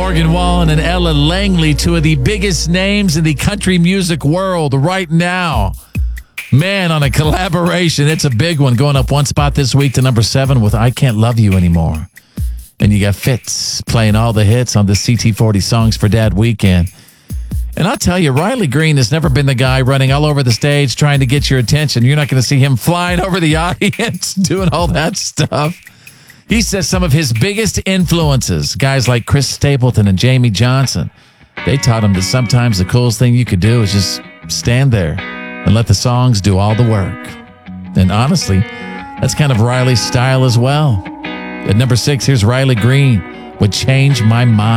Morgan Wallen and Ella Langley, two of the biggest names in the country music world right now. Man, on a collaboration, it's a big one. Going up one spot this week to number 7 with I Can't Love You Anymore. And you got Fitz playing all the hits on the CT40 Songs for Dad weekend. And I'll tell you, Riley Green has never been the guy running all over the stage trying to get your attention. You're not going to see him flying over the audience doing all that stuff. He says some of his biggest influences, guys like Chris Stapleton and Jamie Johnson, they taught him that sometimes the coolest thing you could do is just stand there and let the songs do all the work. And honestly, that's kind of Riley's style as well. At number 6, here's Riley Green with Change My Mind.